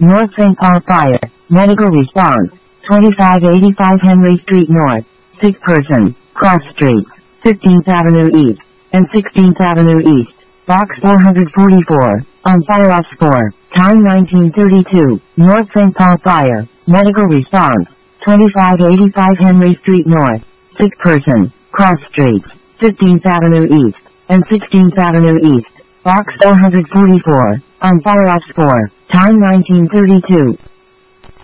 North St. Paul Fire. Medical response. 2585 Henry Street North. Sick person. Cross streets. 15th Avenue East and 16th Avenue East. Box 444. On fire off 4. Time 1932. North St. Paul Fire. Medical response. 2585 Henry Street North. Sick person. Cross streets. 15th Avenue East and 16th Avenue East. Box 444. On fire off 4. Time 1932.